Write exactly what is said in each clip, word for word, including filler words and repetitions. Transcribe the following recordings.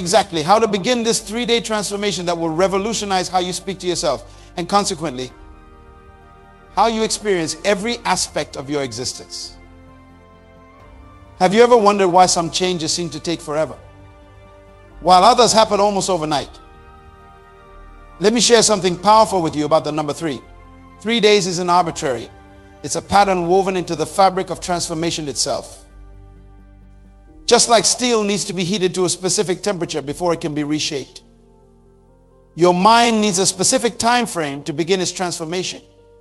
exactly how to begin this three-day transformation that will revolutionize how you speak to yourself and consequently how you experience every aspect of your existence. Have you ever wondered why some changes seem to take forever, while others happen almost overnight? Let me share something powerful with you about the number three. Three days isn't arbitrary. It's a pattern woven into the fabric of transformation itself. Just like steel needs to be heated to a specific temperature before it can be reshaped, your mind needs a specific time frame to begin its transformation.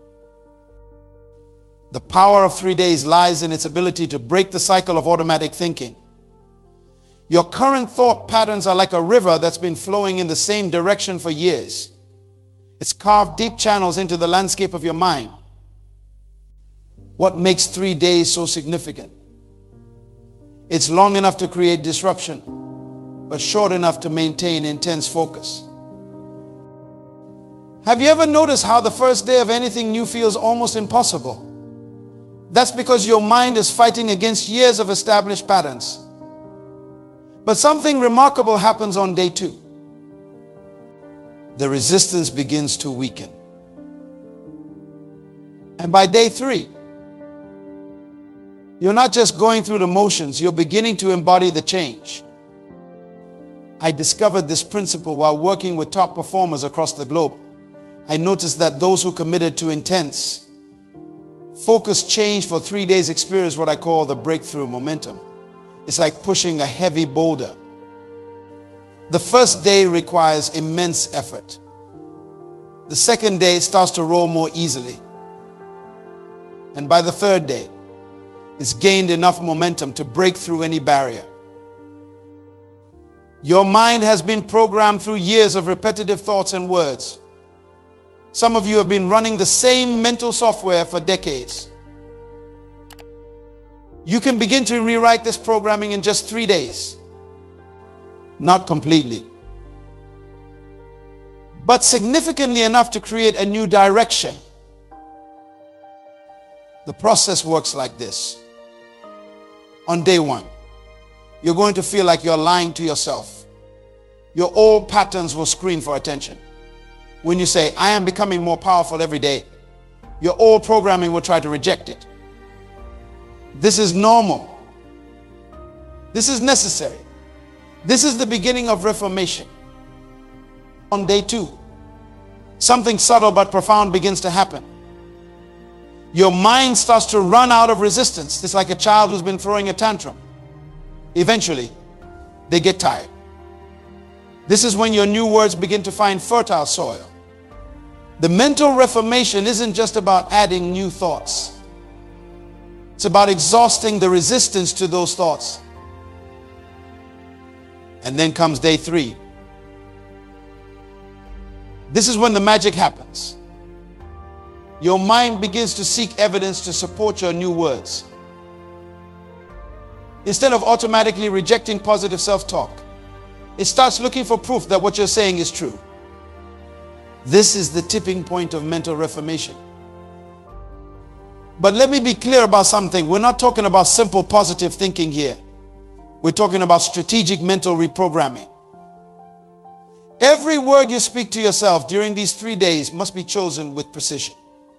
The power of three days lies in its ability to break the cycle of automatic thinking. Your current thought patterns are like a river that's been flowing in the same direction for years. It's carved deep channels into the landscape of your mind. What makes three days so significant? It's long enough to create disruption, but short enough to maintain intense focus. Have you ever noticed how the first day of anything new feels almost impossible? That's because your mind is fighting against years of established patterns. But something remarkable happens on day two. The resistance begins to weaken. And by day three, you're not just going through the motions, you're beginning to embody the change. I discovered this principle while working with top performers across the globe. I noticed that those who committed to intense, focused change for three days experience what I call the breakthrough momentum. It's like pushing a heavy boulder. The first day requires immense effort. The second day starts to roll more easily. And by the third day, it's gained enough momentum to break through any barrier. Your mind has been programmed through years of repetitive thoughts and words. Some of you have been running the same mental software for decades. You can begin to rewrite this programming in just three days. Not completely, but significantly enough to create a new direction. The process works like this. On day one, you're going to feel like you're lying to yourself. Your old patterns will scream for attention. When you say, I am becoming more powerful every day, your old programming will try to reject it. This is normal. This is necessary. This is the beginning of reformation. On day two, something subtle but profound begins to happen. Your mind starts to run out of resistance. It's like a child who's been throwing a tantrum. Eventually, they get tired. This is when your new words begin to find fertile soil. The mental reformation isn't just about adding new thoughts. It's about exhausting the resistance to those thoughts. And then comes day three. This is when the magic happens. Your mind begins to seek evidence to support your new words. Instead of automatically rejecting positive self-talk, it starts looking for proof that what you're saying is true. This is the tipping point of mental reformation. But let me be clear about something. We're not talking about simple positive thinking here. We're talking about strategic mental reprogramming. Every word you speak to yourself during these three days must be chosen with precision.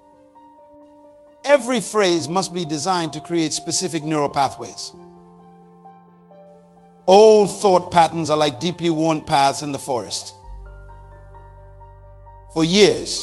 Every phrase must be designed to create specific neural pathways. Old thought patterns are like deeply worn paths in the forest. For years,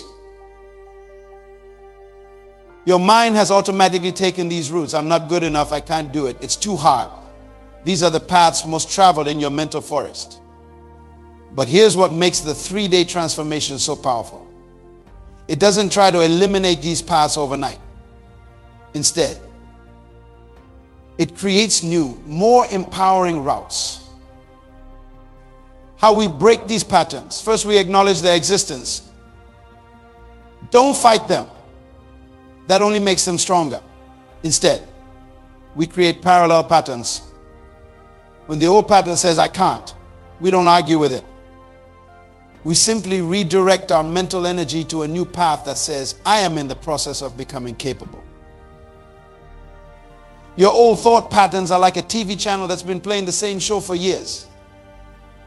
your mind has automatically taken these routes. I'm not good enough. I can't do it. It's too hard. These are the paths most traveled in your mental forest. But here's what makes the three-day transformation so powerful. It doesn't try to eliminate these paths overnight. Instead, it creates new, more empowering routes. How we break these patterns. First, we acknowledge their existence. Don't fight them. That only makes them stronger. Instead, we create parallel patterns. When the old pattern says, I can't, we don't argue with it. We simply redirect our mental energy to a new path that says, I am in the process of becoming capable. Your old thought patterns are like a T V channel that's been playing the same show for years.